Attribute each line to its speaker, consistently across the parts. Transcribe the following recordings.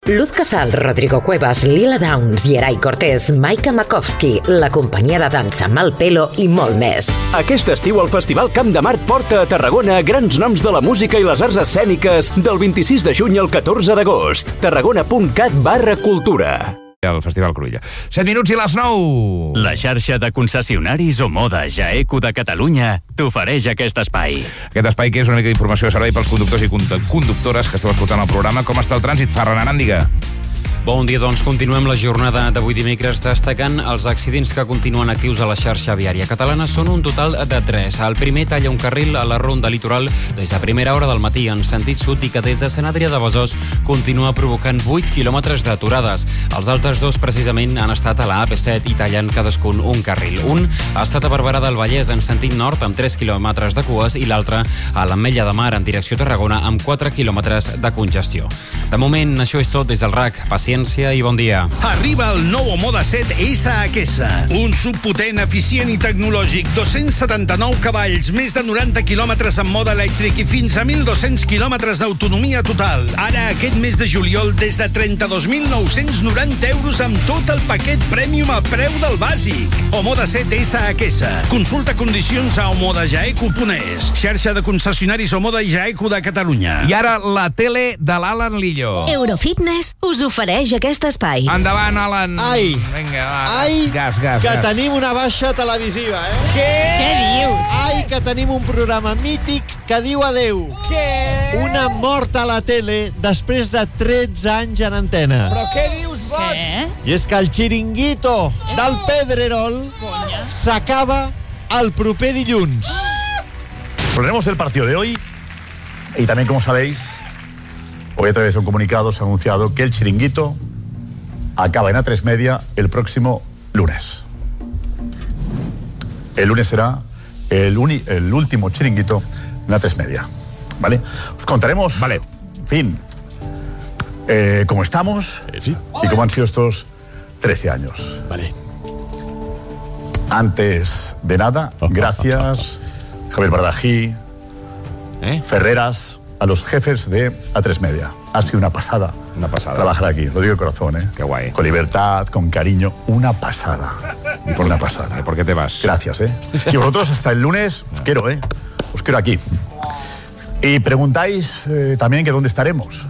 Speaker 1: Luz Casal, Rodrigo Cuevas, Lila Downs, Yeray Cortés, Maika Makovsky, la companyia de dansa Malpelo i molt més.
Speaker 2: Aquest estiu el Festival Camp de Mart porta a Tarragona grans noms de la música i les arts escèniques del 26 de juny al 14 d'agost. tarragona.cat/cultura.
Speaker 3: El Festival Cruïlla. 7 minuts i les 9.
Speaker 4: La xarxa de concessionaris Omoda Jaeco de Catalunya t'ofereix aquest espai.
Speaker 3: Aquest espai que és una mica d'informació de servei pels conductors i conductores que esteu escoltant el programa. Com està el trànsit? Ferran Aràndiga.
Speaker 5: Bon dia, doncs continuem la jornada d'avui dimecres destacant els accidents que continuen actius a la xarxa viària catalana. Són un total de 3. El primer talla un carril a la ronda litoral des de primera hora del matí en sentit sud i que des de Sant Adrià de Besòs continua provocant 8 quilòmetres d'aturades. Els altres dos precisament han estat a la AP7 i tallen cadascun un carril. Un ha estat a Barberà del Vallès en sentit nord amb 3 quilòmetres de cues i l'altre a l'Ametlla de Mar en direcció Tarragona amb 4 quilòmetres de congestió. De moment, això és tot des del RAC. Paciència i bon dia.
Speaker 6: Arriba el nou Omoda 7 SHS. Un subpotent, eficient i tecnològic. 279 cavalls, més de 90 quilòmetres en mode elèctric i fins a 1.200 quilòmetres d'autonomia total. Ara, aquest mes de juliol, des de 32.990 euros amb tot el paquet Premium a preu del bàsic. Omoda 7 SHS. Consulta condicions a omodajaeco.es. Xarxa de concessionaris Omoda i Jaeco de Catalunya.
Speaker 3: I ara la tele de l'Alan Lillo.
Speaker 7: Eurofitness us ofereix aquest espai.
Speaker 3: Endavant, Alan.
Speaker 8: Ai,
Speaker 3: vinga, va.
Speaker 8: ai,
Speaker 3: gas,
Speaker 8: que tenim una baixa televisiva,
Speaker 7: Què dius?
Speaker 8: Ai, que tenim un programa mític que diu adeu.
Speaker 9: Què?
Speaker 8: Una mort a la tele després de 13 anys en antena.
Speaker 9: Però què dius, boig?
Speaker 8: I és que el xiringuito del Pedrerol s'acaba el proper dilluns.
Speaker 10: Hablaremos del partido de hoy y también, como sabéis, hoy a través de un comunicado se ha anunciado que el chiringuito acaba en A3 Media el próximo lunes. El lunes será el último chiringuito en A3 Media. ¿Vale? Os contaremos, en fin, cómo estamos y cómo han sido estos 13 años.
Speaker 8: Vale.
Speaker 10: Antes de nada, gracias, Javier Bardají, Ferreras, a los jefes de A3 Media. Ha sido una pasada.
Speaker 3: Una pasada.
Speaker 10: Trabajar aquí, lo digo de corazón,
Speaker 3: Qué guay.
Speaker 10: Con libertad, con cariño, una pasada.
Speaker 3: ¿Y por
Speaker 10: una pasada.
Speaker 3: ¿Y por qué te vas?
Speaker 10: Gracias, Y vosotros hasta el lunes os quiero, Os quiero aquí. Y preguntáis también que dónde estaremos.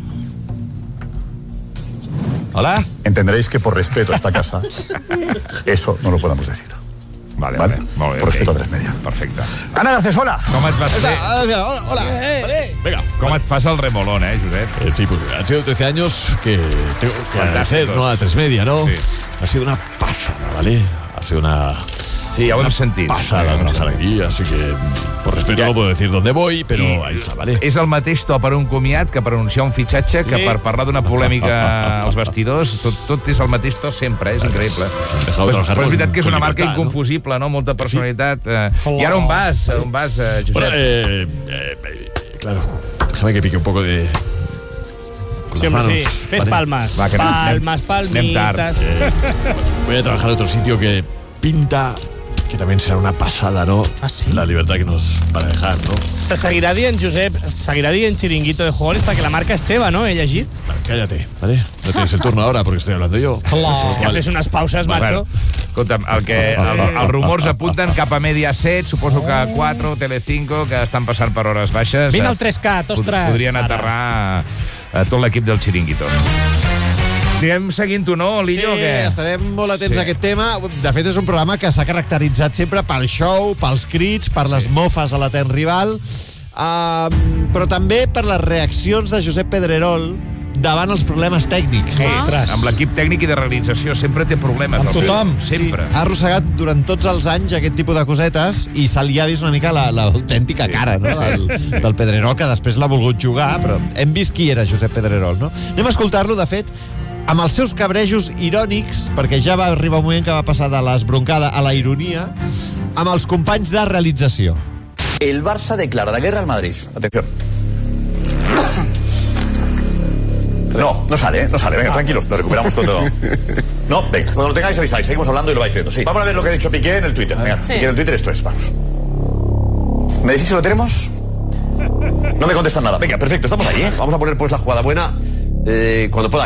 Speaker 8: Hola.
Speaker 10: Entenderéis que por respeto a esta casa, eso no lo podamos decir.
Speaker 3: Vale. Molt bé.
Speaker 10: Por respeto a A3 Media.
Speaker 3: Perfecte.
Speaker 10: Ana Garcés, hola.
Speaker 3: Com et vas fer?
Speaker 8: Hola.
Speaker 9: Venga.
Speaker 3: Com et fas el remolón, Josep?
Speaker 11: Sí, porque han sido 13 años que tengo que agradecer, ¿no? A 3 Media, ¿no?
Speaker 3: Sí.
Speaker 11: Ha sido una pasada, ¿vale? Ha sido una...
Speaker 3: Sí, ja ho hem sentit.
Speaker 11: Pasada trabajar aquí, así que por respeto no puedo decir dónde voy, pero ahí está, ¿vale?
Speaker 3: És el mateix to per un comiat que per anunciar un fitxatge, que per parlar d'una polèmica als vestidors. Tot és el mateix to sempre, és increïble. Però és veritat que és una marca inconfusible, no? Molta personalitat. I ara on vas, Josep?
Speaker 11: Claro, déjame que pique un poco de...
Speaker 9: Sí, hombre, sí. Fes palmas.
Speaker 3: Va, que
Speaker 9: palmas, palmitas.
Speaker 11: Voy a trabajar en otro sitio que pinta que también será una pasada, ¿no?
Speaker 9: ¿Ah, sí?
Speaker 11: La libertad que nos van a dejar, ¿no?
Speaker 9: Se seguirà dient, Josep, seguirà dient Chiringuito de Jugadores perquè la marca és teva, ¿no? He llegit.
Speaker 11: Vale, cállate, ¿vale? No tienes el turno ahora porque estoy hablando yo.
Speaker 9: És que fes unes pauses, macho.
Speaker 3: Escolta'm, els rumors apunten cap a Mediaset, suposo que 4, Telecinco, que estan passant per hores baixes.
Speaker 9: Vine al 3Cat, ostres.
Speaker 3: Podrien aterrar tot l'equip del Chiringuito. Anirem seguint-ho, no, Lillo?
Speaker 8: Sí, estarem molt atents a aquest tema. De fet, és un programa que s'ha caracteritzat sempre pel show, pels crits, per les mofes a la ten rival, però també per les reaccions de Josep Pedrerol davant els problemes tècnics.
Speaker 3: Amb l'equip tècnic i de realització sempre té problemes.
Speaker 9: Amb tothom.
Speaker 3: Sempre.
Speaker 8: Sí, ha arrossegat durant tots els anys aquest tipus de cosetes i se li ha vist una mica l'autèntica cara, no? del Pedrerol, que després l'ha volgut jugar, però hem vist qui era Josep Pedrerol, no? Anem a escoltar-lo, de fet, amb els seus cabrejos irònics, perquè ja va arribar un moment que va passar de l'esbroncada a la ironia, amb els companys de realització.
Speaker 12: El Barça declara la guerra al Madrid. Atención. No sale, venga, tranquilos, lo recuperamos todo. No, venga, cuando lo tengáis avisáis, seguimos hablando y lo vais viendo, sí. Vamos a ver lo que ha dicho Piqué en el Twitter, venga, Piqué en el Twitter, esto es, vamos. ¿Me decís si lo tenemos? No me contestan nada, venga, perfecto, estamos ahí, Vamos a poner pues la jugada buena. cuando podáis.